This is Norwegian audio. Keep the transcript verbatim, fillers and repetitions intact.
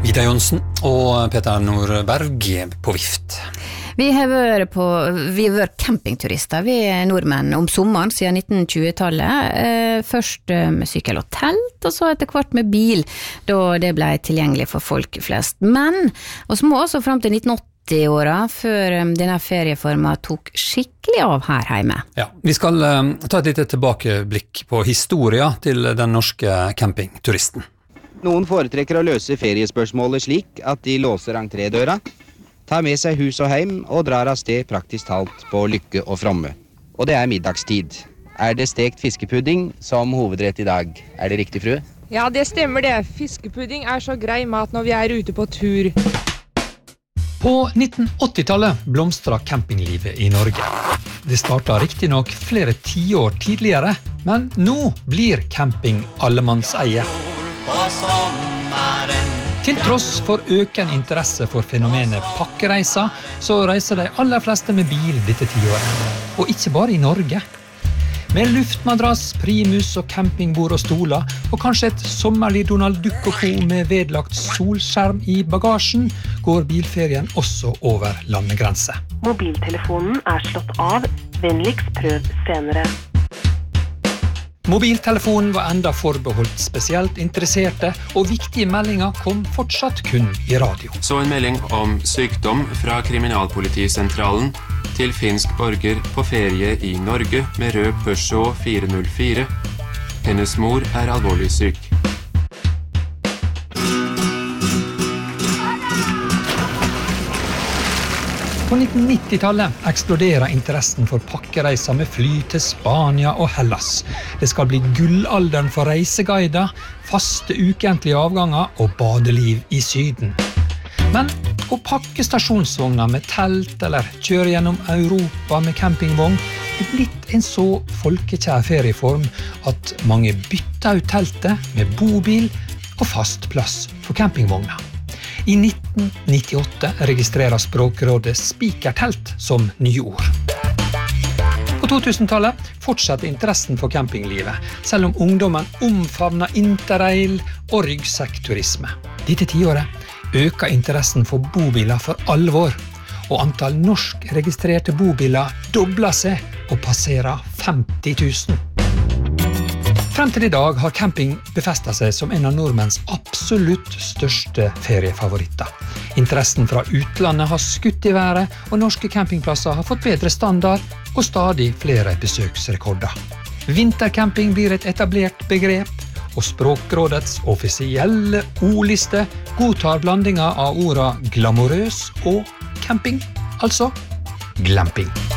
Ida Jonsen og Peter Nordberg på vift. Vi har vært på, vi har vært campingturister, vi er nordmenn om sommeren siden nitten tjue-tallet. Eh, først med sykkel og telt, og så etter hvert med bil, da det ble tilgjengelig for folk flest. Men, og så må også frem til nitten åtti-åra, før denne ferieformen tok skikkelig av her hjemme. Ja, vi skal um, ta et lite tilbakeblikk på historia til den norske campingturisten. Noen foretrekker å løse feriespørsmålet slik at de låser entrédøra, tar med seg hus og heim og drar av sted praktisk talt på lykke og fromme. Og det er middagstid. Er det stekt fiskepudding som hovedrett i dag? Er det riktig, frue? Ja, det stemmer det. Fiskepudding er så grei mat når vi er ute på tur. På nitten åtti-tallet blomstret campinglivet i Norge. Det startet riktig nok flere tiår tidligere, men nå blir camping allemannseie. Til tross for økende interesse for fenomenet pakkereiser, så reiser de aller fleste med bil dette tiåret. Og ikke bare i Norge. Med luftmadrass, primus og campingbord og stoler, og kanskje et sommerlig Donald Duck og Co med vedlagt solskjerm i bagasjen, går bilferien også over landegrense. Mobiltelefonen er slått av. Vennligst prøv senere. Mobiltelefonen var enda forbeholdt spesielt interesserte, og viktige meldinger kom fortsatt kun i radio. Så en melding om sykdom fra Kriminalpolitisentralen til finsk borger på ferie i Norge med rød Peugeot fire null fire. Hennes mor er alvorlig syk. På nitten nitti-tallet eksploderer interessen for pakkereiser med fly til Spania og Hellas. Det skal bli gullalderen for reiseguider, faste ukentlige avganger og badeliv i Syden. Men å pakke stasjonsvogner med telt eller kjøre gjennom Europa med campingvogn er blitt en så folkekjær ferieform at mange bytter ut teltet med bobil og fast plass for campingvogner. I nitten nittiåtte registrerer Språkrådet spikertelt som nyord. På to-tusen-tallet fortsetter interessen for campinglivet, selv om ungdommen omfavner interrail og ryggsekkturisme. Dette tiåret øker interessen for bobiler for alvor, og antall norsk-registrerte bobiler dobler seg og passerer femti tusen. Frem til i dag har camping befestet seg som en av nordmenns absolutt største feriefavoritter. Interessen fra utlandet har skutt i været, og norske campingplasser har fått bedre standard og stadig flere besøksrekorder. Vintercamping blir et etablert begrep, og Språkrådets offisielle ordliste godtar blandinger av orda glamorøs og camping, altså glamping.